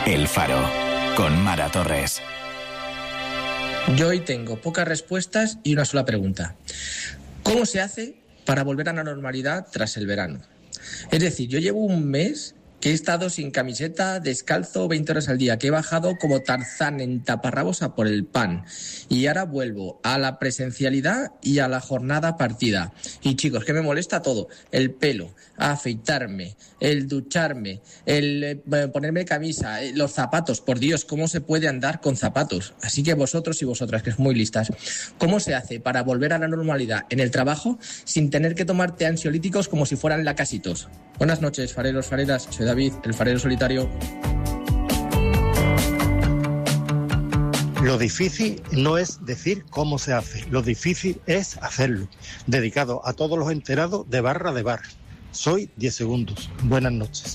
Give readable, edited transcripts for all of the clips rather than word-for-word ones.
El Faro, con Mara Torres. Yo hoy tengo pocas respuestas y una sola pregunta. ¿Cómo se hace para volver a la normalidad tras el verano? Es decir, yo llevo un mes que he estado sin camiseta, descalzo 20 horas al día, que he bajado como Tarzán en taparrabos a por el pan. Y ahora vuelvo a la presencialidad y a la jornada partida. Y chicos, que me molesta todo. El pelo, afeitarme, el ducharme, el ponerme camisa, los zapatos. Por Dios, ¿cómo se puede andar con zapatos? Así que vosotros y vosotras, que es muy listas, ¿cómo se hace para volver a la normalidad en el trabajo sin tener que tomarte ansiolíticos como si fueran lacasitos? Buenas noches, fareros, fareras. Soy David, el farero solitario. Lo difícil no es decir cómo se hace, lo difícil es hacerlo. Dedicado a todos los enterados de barra de bar. Soy 10 segundos. Buenas noches.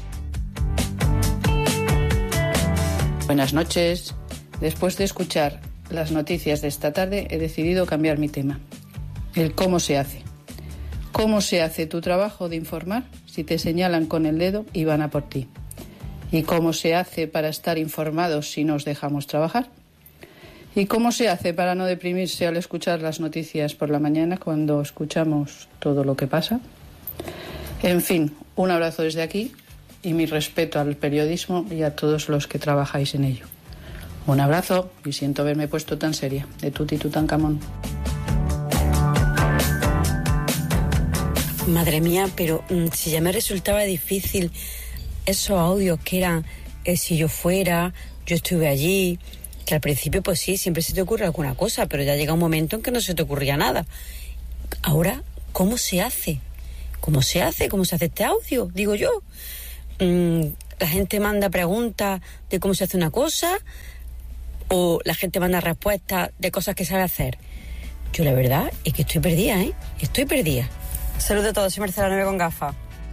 Buenas noches. Después de escuchar las noticias de esta tarde, he decidido cambiar mi tema. El cómo se hace. ¿Cómo se hace tu trabajo de informar si te señalan con el dedo y van a por ti? ¿Y cómo se hace para estar informados si nos dejamos trabajar? ¿Y cómo se hace para no deprimirse al escuchar las noticias por la mañana cuando escuchamos todo lo que pasa? En fin, un abrazo desde aquí y mi respeto al periodismo y a todos los que trabajáis en ello. Un abrazo y siento haberme puesto tan seria. De Tuti Tutankamón. Madre mía, pero si ya me resultaba difícil esos audios que eran si yo fuera, yo estuve allí, que al principio pues sí, siempre se te ocurre alguna cosa, pero ya llega un momento en que no se te ocurría nada. Ahora, ¿cómo se hace? ¿Cómo se hace? ¿Cómo se hace este audio? Digo yo. La gente manda preguntas de cómo se hace una cosa o la gente manda respuestas de cosas que sabe hacer. Yo la verdad es que estoy perdida, ¿eh? Estoy perdida. Saludos a todos, soy Marcela 9 con gafas.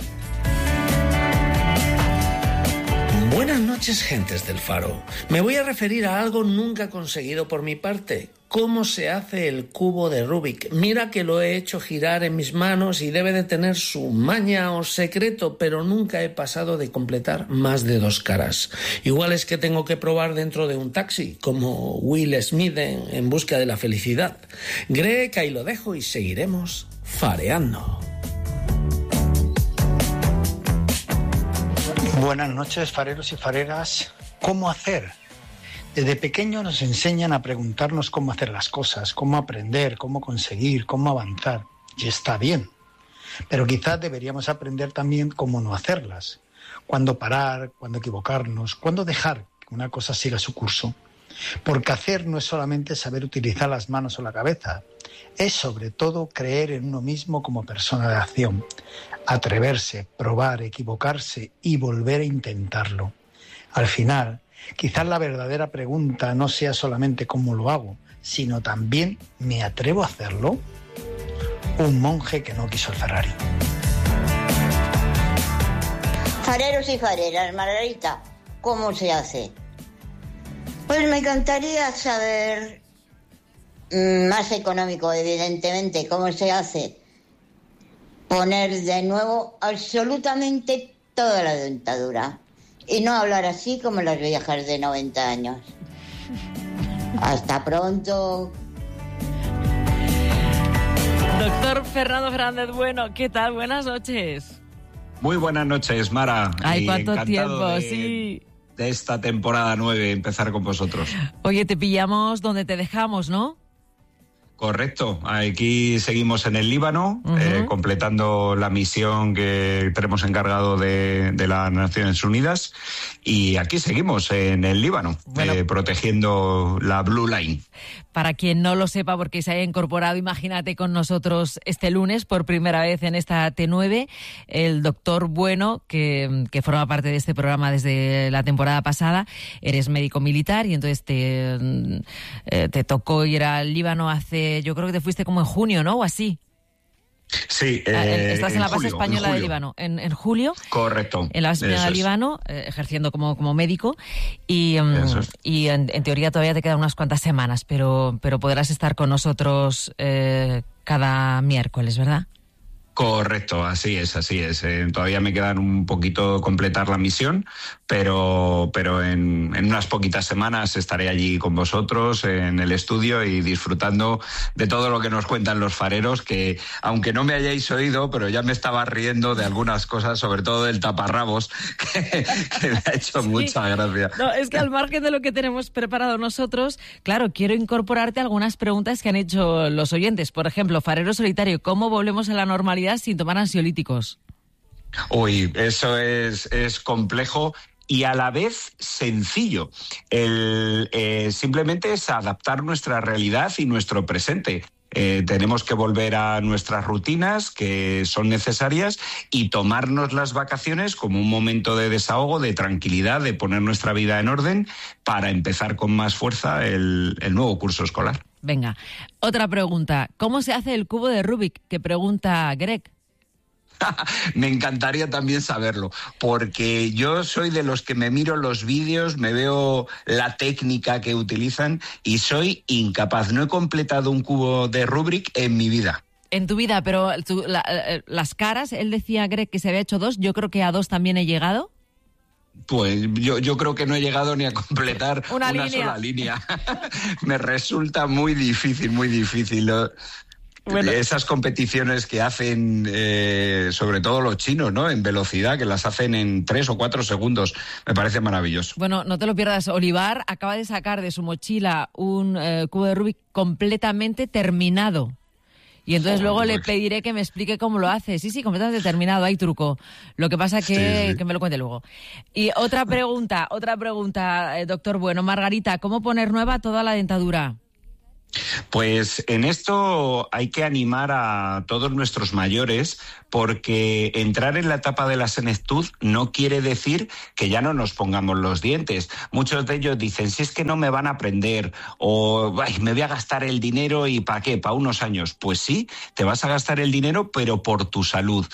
Buenas noches, gentes del Faro. Me voy a referir a algo nunca conseguido por mi parte. ¿Cómo se hace el cubo de Rubik? Mira que lo he hecho girar en mis manos y debe de tener su maña o secreto, pero nunca he pasado de completar más de 2 caras. Igual es que tengo que probar dentro de un taxi, como Will Smith en Busca de la Felicidad. Cree que ahí lo dejo y seguiremos fareando. Buenas noches, fareros y fareras. ¿Cómo hacer? Desde pequeños nos enseñan a preguntarnos cómo hacer las cosas, cómo aprender, cómo conseguir, cómo avanzar. Y está bien. Pero quizás deberíamos aprender también cómo no hacerlas. Cuándo parar, cuándo equivocarnos, cuándo dejar que una cosa siga su curso. Porque hacer no es solamente saber utilizar las manos o la cabeza. Es sobre todo creer en uno mismo como persona de acción. Atreverse, probar, equivocarse y volver a intentarlo. Al final, quizás la verdadera pregunta no sea solamente cómo lo hago, sino también ¿me atrevo a hacerlo? Un monje que no quiso el Ferrari. Fareros y fareras, Margarita, ¿cómo se hace? Pues me encantaría saber, más económico evidentemente, cómo se hace poner de nuevo absolutamente toda la dentadura. Y no hablar así como las viejas de 90 años. Hasta pronto. Doctor Fernando Fernández Bueno, ¿qué tal? Buenas noches. Muy buenas noches, Mara. Ay, cuánto tiempo, sí. De esta temporada 9, empezar con vosotros. Oye, te pillamos donde te dejamos, ¿no? Correcto. Aquí seguimos en el Líbano, completando la misión que tenemos encargado de las Naciones Unidas. Y aquí seguimos en el Líbano, protegiendo la Blue Line. Para quien no lo sepa, porque se haya incorporado, imagínate, con nosotros este lunes, por primera vez en esta T9, el doctor Bueno, que forma parte de este programa desde la temporada pasada. Eres médico militar y entonces te tocó ir al Líbano hace, yo creo que te fuiste como en junio, ¿no? O así. Sí, estás en la base julio, española de Líbano, en julio. Correcto. En la base española de Líbano, ejerciendo como médico. Y en teoría todavía te quedan unas cuantas semanas, pero podrás estar con nosotros cada miércoles, ¿verdad? Correcto, así es. Todavía me quedan un poquito completar la misión, pero en unas poquitas semanas estaré allí con vosotros en el estudio y disfrutando de todo lo que nos cuentan los fareros, que aunque no me hayáis oído, pero ya me estaba riendo de algunas cosas, sobre todo del taparrabos, que me ha hecho mucha gracia. No, es que al margen de lo que tenemos preparado nosotros, claro, quiero incorporarte algunas preguntas que han hecho los oyentes. Por ejemplo, farero solitario, ¿cómo volvemos a la normalidad sin tomar ansiolíticos? Uy, eso es complejo y a la vez sencillo. Simplemente es adaptar nuestra realidad y nuestro presente. Tenemos que volver a nuestras rutinas que son necesarias y tomarnos las vacaciones como un momento de desahogo, de tranquilidad, de poner nuestra vida en orden para empezar con más fuerza el nuevo curso escolar. Venga, otra pregunta. ¿Cómo se hace el cubo de Rubik? Que pregunta Greg. Me encantaría también saberlo, porque yo soy de los que me miro los vídeos, me veo la técnica que utilizan y soy incapaz. No he completado un cubo de Rubik en mi vida. En tu vida, pero las caras, él decía, Greg, que se había hecho 2, yo creo que a 2 también he llegado. Pues yo creo que no he llegado ni a completar una sola línea. Me resulta muy difícil, muy difícil. Bueno. Esas competiciones que hacen, sobre todo los chinos, ¿no? En velocidad, que las hacen en 3 o 4 segundos. Me parece maravilloso. Bueno, no te lo pierdas. Olivar acaba de sacar de su mochila un cubo de Rubik completamente terminado. Y entonces luego le pediré que me explique cómo lo hace. Sí, completamente terminado, hay truco. Lo que pasa que me lo cuente luego. Y otra pregunta, doctor Bueno. Margarita, ¿cómo poner nueva toda la dentadura? Pues en esto hay que animar a todos nuestros mayores, porque entrar en la etapa de la senectud no quiere decir que ya no nos pongamos los dientes. Muchos de ellos dicen, si es que no me van a aprender, o me voy a gastar el dinero, ¿y para qué? ¿Para unos años? Pues sí, te vas a gastar el dinero, pero por tu salud,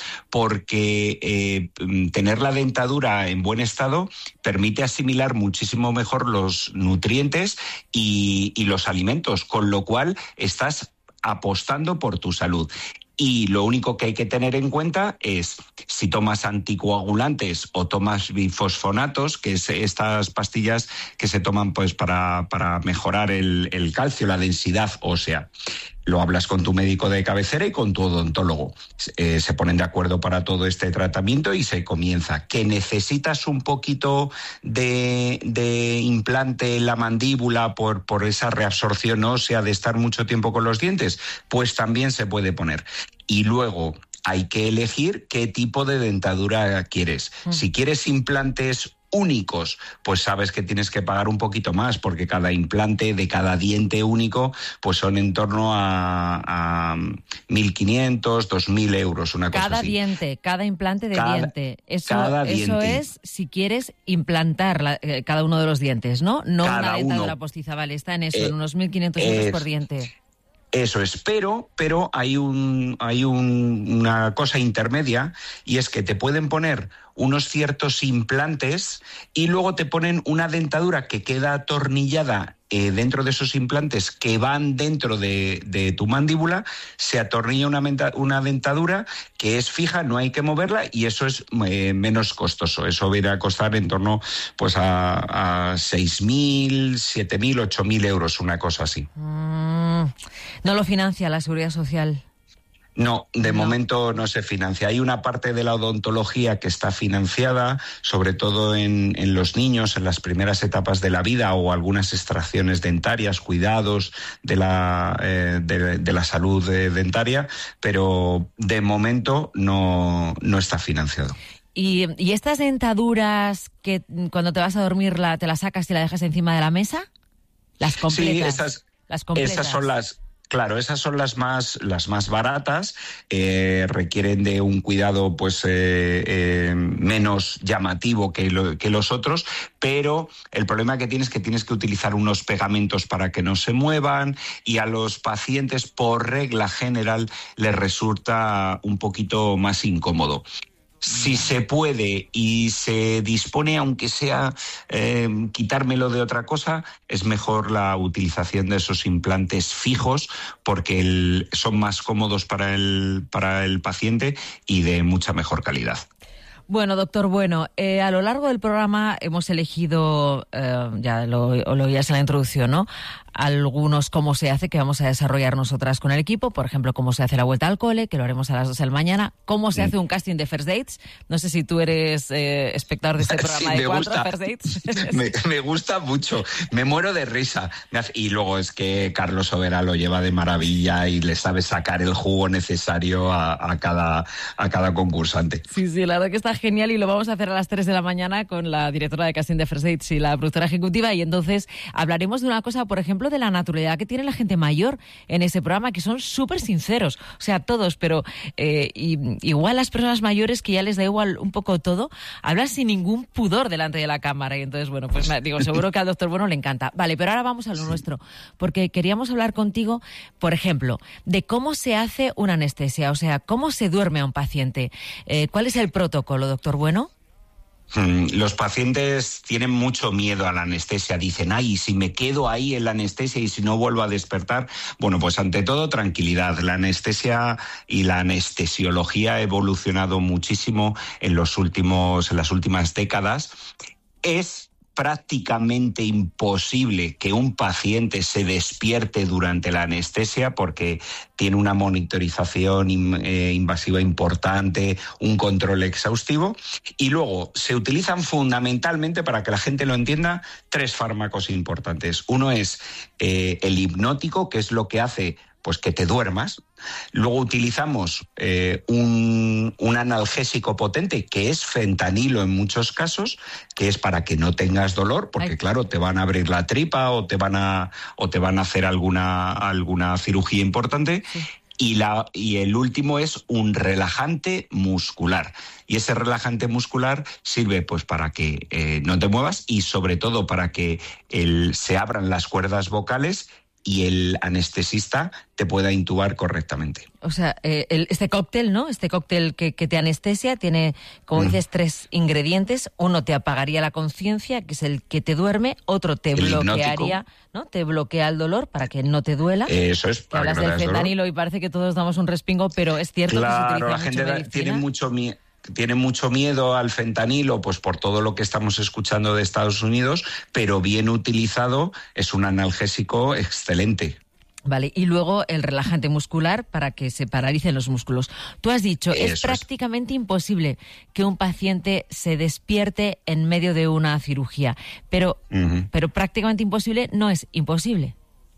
porque tener la dentadura en buen estado permite asimilar muchísimo mejor los nutrientes y los alimentos, con lo cual estás apostando por tu salud. Y lo único que hay que tener en cuenta es si tomas anticoagulantes o tomas bifosfonatos, que es estas pastillas que se toman pues para mejorar el calcio, la densidad ósea. Lo hablas con tu médico de cabecera y con tu odontólogo. Se ponen de acuerdo para todo este tratamiento y se comienza. ¿Que necesitas un poquito de implante en la mandíbula por esa reabsorción ósea de estar mucho tiempo con los dientes? Pues también se puede poner. Y luego hay que elegir qué tipo de dentadura quieres. Si quieres implantes únicos, pues sabes que tienes que pagar un poquito más, porque cada implante de cada diente único pues son en torno a 1.500, 2.000 euros, una cosa así. Cada implante de diente. Eso es si quieres implantar cada uno de los dientes, ¿no? No una dentadura postiza, vale, está en eso, en unos 1.500 euros por diente. Eso es, pero hay una cosa intermedia, y es que te pueden poner unos ciertos implantes y luego te ponen una dentadura que queda atornillada dentro de esos implantes que van dentro de tu mandíbula. Se atornilla una dentadura que es fija, no hay que moverla, y eso es menos costoso. Eso viene a costar en torno pues a 6.000, 7.000, 8.000 euros, una cosa así. ¿No lo financia la Seguridad Social? No, de momento no se financia. Hay una parte de la odontología que está financiada, sobre todo en los niños, en las primeras etapas de la vida, o algunas extracciones dentarias, cuidados de la salud dentaria, pero de momento no está financiado. ¿Y estas dentaduras que cuando te vas a dormir te las sacas y la dejas encima de la mesa? ¿Las completas? Sí, las completas. Esas son las... Claro, esas son las más baratas, requieren de un cuidado pues menos llamativo que los otros, pero el problema que tienes es que tienes que utilizar unos pegamentos para que no se muevan, y a los pacientes, por regla general, les resulta un poquito más incómodo. Si se puede y se dispone, aunque sea quitármelo de otra cosa, es mejor la utilización de esos implantes fijos porque son más cómodos para el paciente y de mucha mejor calidad. Bueno, doctor Bueno, a lo largo del programa hemos elegido, ya lo oías en la introducción, ¿no?, algunos cómo se hace, que vamos a desarrollar nosotras con el equipo. Por ejemplo, cómo se hace la vuelta al cole, que lo haremos a las 2 de la mañana. Cómo se hace un casting de First Dates. No sé si tú eres espectador de este programa de 4 First Dates. Me gusta mucho. Me muero de risa. Y luego es que Carlos Overa lo lleva de maravilla y le sabe sacar el jugo necesario a cada concursante. Sí, la verdad que está genial y lo vamos a hacer a las 3 de la mañana con la directora de casting de First Dates y la productora ejecutiva. Y entonces hablaremos de una cosa, por ejemplo, de la naturalidad que tiene la gente mayor en ese programa, que son súper sinceros, o sea, todos, pero igual las personas mayores que ya les da igual un poco todo, hablan sin ningún pudor delante de la cámara y entonces, bueno, pues digo, seguro que al doctor Bueno le encanta. Vale, pero ahora vamos a lo nuestro, porque queríamos hablar contigo, por ejemplo, de cómo se hace una anestesia, o sea, cómo se duerme a un paciente. ¿Cuál es el protocolo, doctor Bueno? Los pacientes tienen mucho miedo a la anestesia. Dicen, ay, si me quedo ahí en la anestesia y si no vuelvo a despertar. Bueno, pues ante todo, tranquilidad. La anestesia y la anestesiología ha evolucionado muchísimo en las últimas décadas. Es prácticamente imposible que un paciente se despierte durante la anestesia porque tiene una monitorización invasiva importante, un control exhaustivo, y luego se utilizan fundamentalmente, para que la gente lo entienda, 3 fármacos importantes. Uno es el hipnótico, que es lo que hace pues que te duermas. Luego utilizamos un analgésico potente, que es fentanilo en muchos casos, que es para que no tengas dolor, porque claro, te van a abrir la tripa o te van a hacer alguna cirugía importante. Sí. Y el último es un relajante muscular. Y ese relajante muscular sirve pues para que no te muevas y sobre todo para que se abran las cuerdas vocales y el anestesista te pueda intubar correctamente. O sea, este cóctel, ¿no? Este cóctel que te anestesia tiene, como dices, 3 ingredientes. Uno te apagaría la conciencia, que es el que te duerme. Otro te bloquearía, ¿no? Te bloquea el dolor para que no te duela. Eso es. Hablas del fentanilo y parece que todos damos un respingo, pero es cierto que se utiliza mucho en medicina. La gente tiene mucho miedo al fentanilo, pues por todo lo que estamos escuchando de Estados Unidos, pero bien utilizado es un analgésico excelente. Vale, y luego el relajante muscular para que se paralicen los músculos. Tú has dicho, es prácticamente imposible que un paciente se despierte en medio de una cirugía, pero prácticamente imposible no es imposible.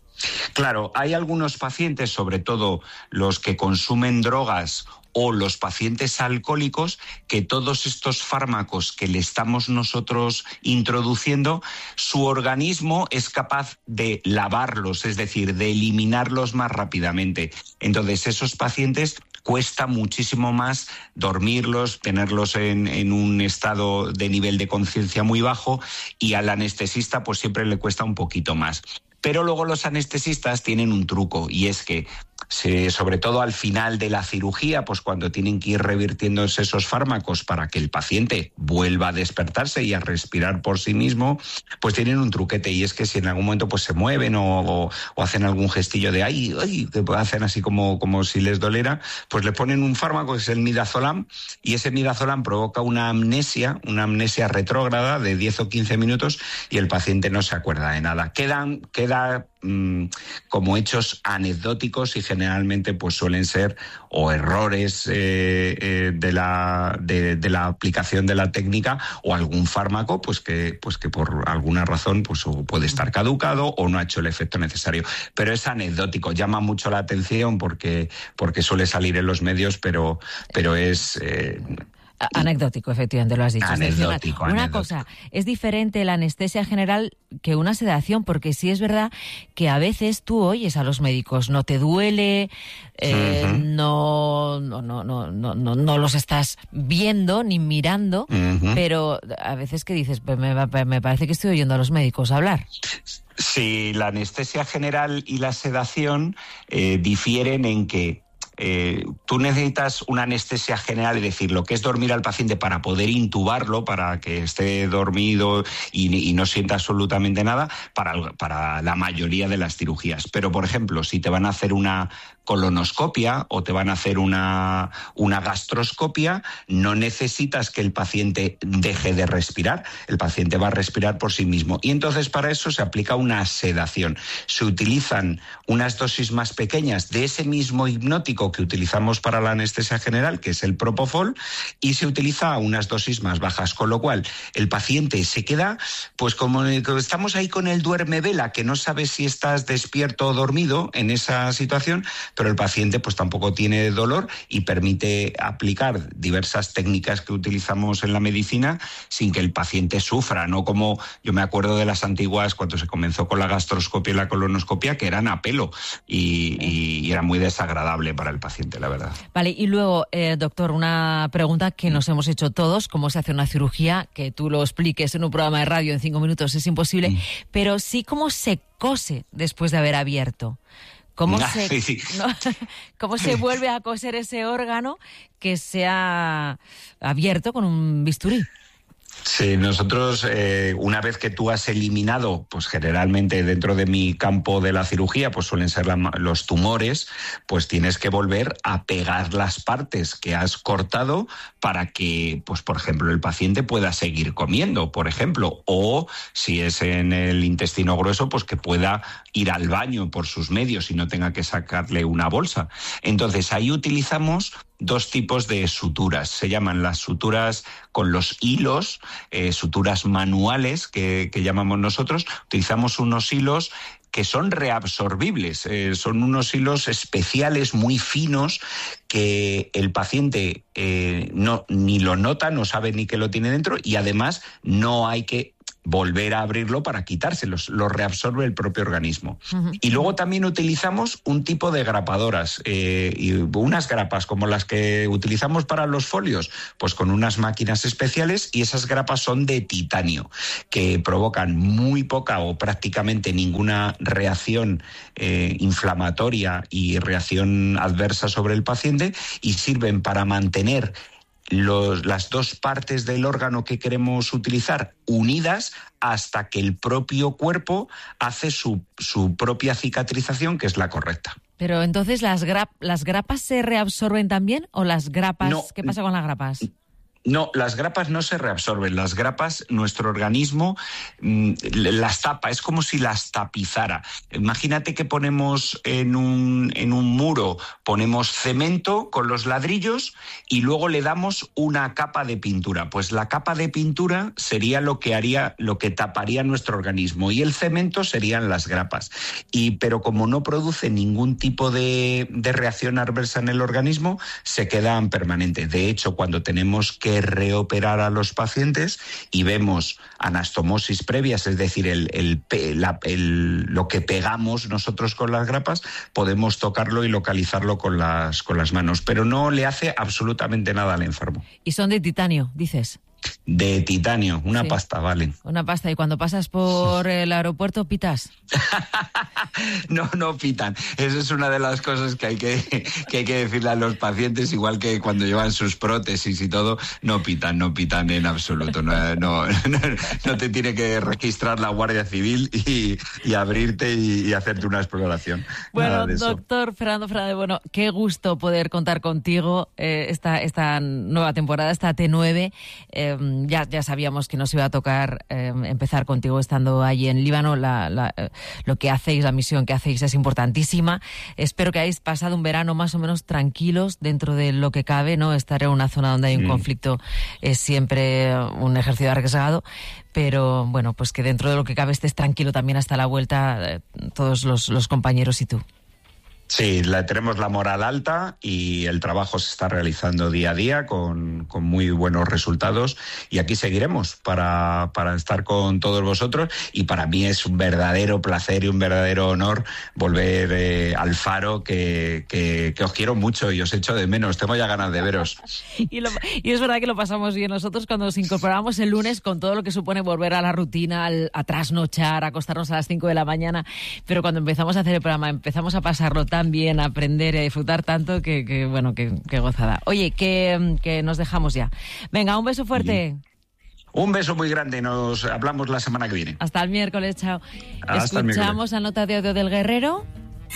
Claro, hay algunos pacientes, sobre todo los que consumen drogas o los pacientes alcohólicos, que todos estos fármacos que le estamos nosotros introduciendo, su organismo es capaz de lavarlos, es decir, de eliminarlos más rápidamente. Entonces, esos pacientes cuesta muchísimo más dormirlos, tenerlos en un estado de nivel de conciencia muy bajo, y al anestesista pues siempre le cuesta un poquito más. Pero luego los anestesistas tienen un truco, y es que, sobre todo al final de la cirugía, pues cuando tienen que ir revirtiéndose esos fármacos para que el paciente vuelva a despertarse y a respirar por sí mismo, pues tienen un truquete, y es que si en algún momento pues se mueven o hacen algún gestillo de ay, que hacen así como si les dolera, pues le ponen un fármaco que es el midazolam, y ese midazolam provoca una amnesia retrógrada de 10 o 15 minutos, y el paciente no se acuerda de nada. Queda como hechos anecdóticos, y generalmente pues suelen ser o errores de la aplicación de la técnica, o algún fármaco pues que por alguna razón pues o puede estar caducado o no ha hecho el efecto necesario. Pero es anecdótico, llama mucho la atención porque suele salir en los medios, pero es anecdótico, efectivamente, lo has dicho. Anecdótico. Una cosa, es diferente la anestesia general que una sedación, porque sí es verdad que a veces tú oyes a los médicos, no te duele, no los estás viendo ni mirando, pero a veces que dices, pues me parece que estoy oyendo a los médicos hablar. Sí, la anestesia general y la sedación difieren en que tú necesitas una anestesia general, es decir, lo que es dormir al paciente para poder intubarlo, para que esté dormido y no sienta absolutamente nada, para la mayoría de las cirugías. Pero, por ejemplo, si te van a hacer una colonoscopia o te van a hacer una gastroscopia, no necesitas que el paciente deje de respirar, el paciente va a respirar por sí mismo. Y entonces para eso se aplica una sedación. Se utilizan unas dosis más pequeñas de ese mismo hipnótico que utilizamos para la anestesia general, que es el propofol, y se utiliza unas dosis más bajas, con lo cual el paciente se queda, pues como estamos ahí con el duerme vela, que no sabes si estás despierto o dormido en esa situación, pero el paciente pues tampoco tiene dolor y permite aplicar diversas técnicas que utilizamos en la medicina sin que el paciente sufra, no como yo me acuerdo de las antiguas cuando se comenzó con la gastroscopia y la colonoscopia, que eran a pelo y era muy desagradable para el paciente, la verdad. Vale, y luego, doctor, una pregunta que nos hemos hecho todos: ¿cómo se hace una cirugía? Que tú lo expliques en un programa de radio en 5 minutos es imposible, pero sí cómo se cose después de haber abierto. ¿Cómo se vuelve a coser ese órgano que se ha abierto con un bisturí? Sí, nosotros una vez que tú has eliminado, pues generalmente dentro de mi campo de la cirugía, pues suelen ser los tumores, pues tienes que volver a pegar las partes que has cortado para que, pues por ejemplo, el paciente pueda seguir comiendo, por ejemplo, o si es en el intestino grueso, pues que pueda ir al baño por sus medios y no tenga que sacarle una bolsa. Entonces ahí utilizamos 2 tipos de suturas. Se llaman las suturas con los hilos, suturas manuales que llamamos nosotros. Utilizamos unos hilos que son reabsorbibles, son unos hilos especiales muy finos que el paciente ni lo nota, no sabe ni que lo tiene dentro, y además no hay que volver a abrirlo para quitárselos, lo reabsorbe el propio organismo. Y luego también utilizamos un tipo de grapadoras, y unas grapas como las que utilizamos para los folios, pues con unas máquinas especiales, y esas grapas son de titanio, que provocan muy poca o prácticamente ninguna reacción inflamatoria y reacción adversa sobre el paciente, y sirven para mantener las 2 partes del órgano que queremos utilizar unidas hasta que el propio cuerpo hace su propia cicatrización, que es la correcta. Pero entonces, ¿las grapas se reabsorben también o las grapas? No. ¿Qué pasa con las grapas? No, las grapas no se reabsorben. Las grapas, nuestro organismo las tapa, es como si las tapizara. Imagínate que ponemos en un muro, ponemos cemento con los ladrillos y luego le damos una capa de pintura. Pues la capa de pintura sería lo que taparía nuestro organismo, y el cemento serían las grapas. Pero como no produce ningún tipo de reacción adversa en el organismo, se quedan permanentes. De hecho, cuando tenemos que reoperar a los pacientes y vemos anastomosis previas, es decir, lo que pegamos nosotros con las grapas, podemos tocarlo y localizarlo con las manos, pero no le hace absolutamente nada al enfermo. ¿Y son de titanio, dices? De titanio, una pasta, vale. Una pasta, y cuando pasas por el aeropuerto, ¿pitas? No pitan. Esa es una de las cosas que hay que decirle a los pacientes, igual que cuando llevan sus prótesis y todo, no pitan en absoluto. No te tiene que registrar la Guardia Civil y abrirte y hacerte una exploración. Bueno, doctor Fernando Fernández, bueno, qué gusto poder contar contigo esta nueva temporada, esta T9. Ya sabíamos que nos iba a tocar empezar contigo estando allí en Líbano. Lo que hacéis, la misión que hacéis es importantísima. Espero que hayáis pasado un verano más o menos tranquilos dentro de lo que cabe, ¿no? Estar en una zona donde hay un conflicto es siempre un ejercicio arriesgado, pero bueno, pues que dentro de lo que cabe estés tranquilo también hasta la vuelta, todos los compañeros y tú. Sí, tenemos la moral alta y el trabajo se está realizando día a día con muy buenos resultados, y aquí seguiremos para estar con todos vosotros, y para mí es un verdadero placer y un verdadero honor volver al Faro, que os quiero mucho y os echo de menos, tengo ya ganas de veros. Y es verdad que lo pasamos bien nosotros cuando nos incorporamos el lunes con todo lo que supone volver a la rutina, a trasnochar, a acostarnos a las 5 de la mañana, pero cuando empezamos a hacer el programa empezamos a pasarlo tan también aprender y a disfrutar tanto que gozada. Oye, que nos dejamos ya. Venga, un beso fuerte. Un beso muy grande, nos hablamos la semana que viene. Hasta el miércoles, chao. Hasta Escuchamos la nota de audio del Guerrero.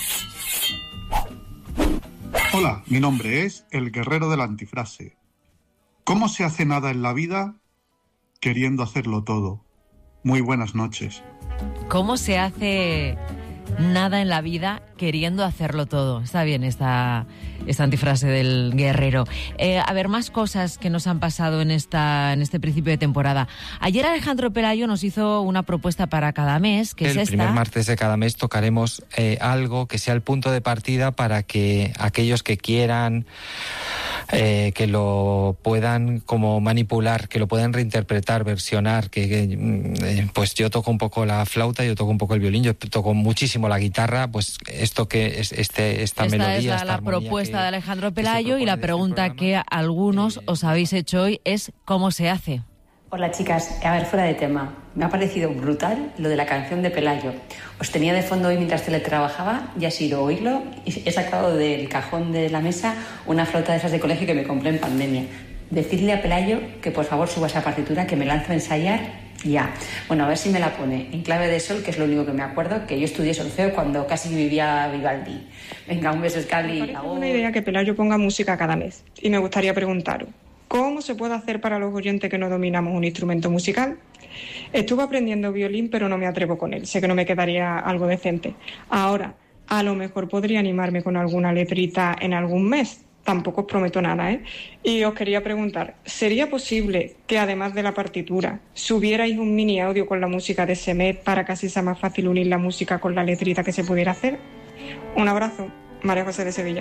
Hola, mi nombre es el Guerrero de la Antifrase. ¿Cómo se hace nada en la vida queriendo hacerlo todo? Muy buenas noches. ¿Cómo se hace nada en la vida queriendo hacerlo todo? Está bien esta antifrase del Guerrero. A ver, más cosas que nos han pasado en este principio de temporada. Ayer Alejandro Pelayo nos hizo una propuesta para cada mes, que es esta. El primer martes de cada mes tocaremos algo que sea el punto de partida para que aquellos que quieran que lo puedan como manipular, que lo puedan reinterpretar, versionar, pues yo toco un poco la flauta, yo toco un poco el violín, yo toco muchísimo la guitarra, pues esto que es esta melodía, es la propuesta de Alejandro Pelayo, y la pregunta que algunos os habéis hecho hoy es ¿cómo se hace? Hola chicas, a ver, fuera de tema, me ha parecido brutal lo de la canción de Pelayo. Os tenía de fondo hoy mientras teletrabajaba y ha sido oírlo y he sacado del cajón de la mesa una flauta de esas de colegio que me compré en pandemia. Decirle a Pelayo que por favor suba esa partitura, que me lanzo a ensayar ya. Bueno, a ver si me la pone en clave de sol, que es lo único que me acuerdo, que yo estudié solfeo cuando casi vivía Vivaldi. Venga, un beso, Scali. Me parece una idea que Pelayo ponga música cada mes y me gustaría preguntaros, ¿cómo se puede hacer para los oyentes que no dominamos un instrumento musical? Estuve aprendiendo violín, pero no me atrevo con él. Sé que no me quedaría algo decente. Ahora, a lo mejor podría animarme con alguna letrita en algún mes. Tampoco os prometo nada, ¿eh? Y os quería preguntar, ¿sería posible que además de la partitura subierais un mini audio con la música de ese mes para que así sea más fácil unir la música con la letrita que se pudiera hacer? Un abrazo, María José de Sevilla.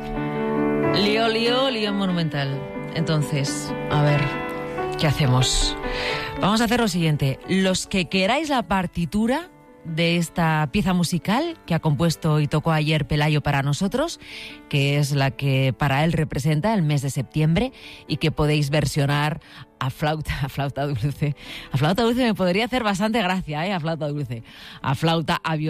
Lío monumental. Entonces, a ver, ¿qué hacemos? Vamos a hacer lo siguiente. Los que queráis la partitura de esta pieza musical que ha compuesto y tocó ayer Pelayo para nosotros, que es la que para él representa el mes de septiembre y que podéis versionar a flauta dulce. A flauta dulce me podría hacer bastante gracia, a flauta dulce. A flauta, a violín.